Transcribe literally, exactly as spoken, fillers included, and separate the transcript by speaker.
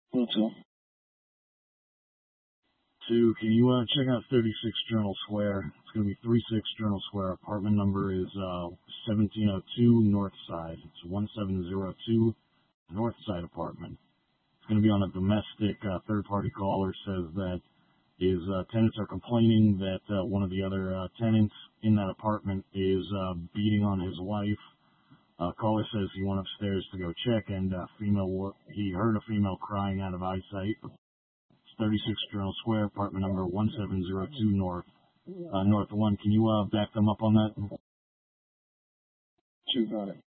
Speaker 1: Hotel.
Speaker 2: Two, can you uh, check out thirty-six Journal Square? It's going to be thirty-six Journal Square. Apartment number is uh, seventeen oh two North Side. It's one seven zero two North Side apartment. It's going to be on a domestic. Uh, third-party caller says that his uh, tenants are complaining that uh, one of the other uh, tenants in that apartment is uh, beating on his wife. Uh, caller says he went upstairs to go check, and uh, female he heard a female crying out of eyesight. It's thirty-six Journal Square, apartment number one seven zero two North uh, North One. Can you uh, back them up on that?
Speaker 1: Two, got it.